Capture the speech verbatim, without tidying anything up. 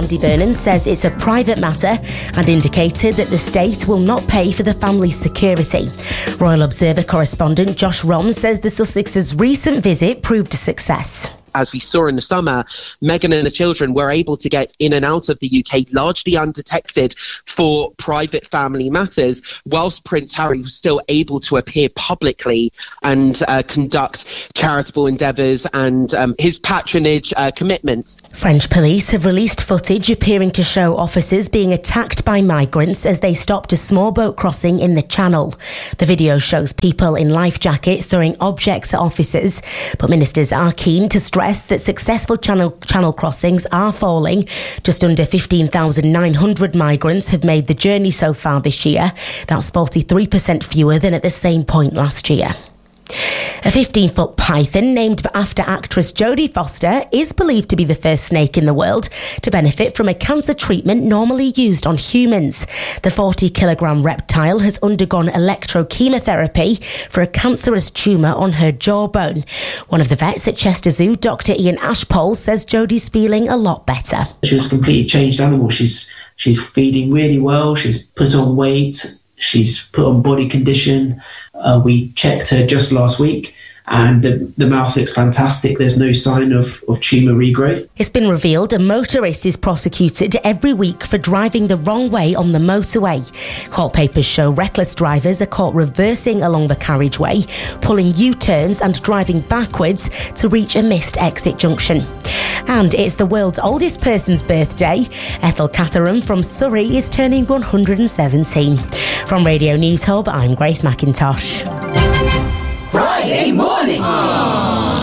Andy Burnham says it's a private matter and indicated that the state will not pay for the family's security. Royal Observer correspondent Josh Rom says the Sussexes' recent visit proved a success. As we saw in the summer, Meghan and the children were able to get in and out of the U K largely undetected for private family matters, whilst Prince Harry was still able to appear publicly and uh, conduct charitable endeavours and um, his patronage uh, commitments. French police have released footage appearing to show officers being attacked by migrants as they stopped a small boat crossing in the Channel. The video shows people in life jackets throwing objects at officers, but ministers are keen to stress that successful channel, channel crossings are falling. Just under fifteen thousand nine hundred migrants have made the journey so far this year. That's forty-three percent fewer than at the same point last year. A fifteen-foot python named after actress Jodie Foster is believed to be the first snake in the world to benefit from a cancer treatment normally used on humans. The forty-kilogram reptile has undergone electrochemotherapy for a cancerous tumour on her jawbone. One of the vets at Chester Zoo, Doctor Ian Ashpole, says Jodie's feeling a lot better. She was a completely changed animal. She's she's feeding really well. She's put on weight. She's put on body condition. Uh, we checked her just last week and the, the mouth looks fantastic. There's no sign of, of tumour regrowth. It's been revealed a motorist is prosecuted every week for driving the wrong way on the motorway. Court papers show reckless drivers are caught reversing along the carriageway, pulling U-turns and driving backwards to reach a missed exit junction. And it's the world's oldest person's birthday. Ethel Catherine from Surrey is turning one hundred seventeen. From Radio News Hub, I'm Grace McIntosh. Friday morning. Aww.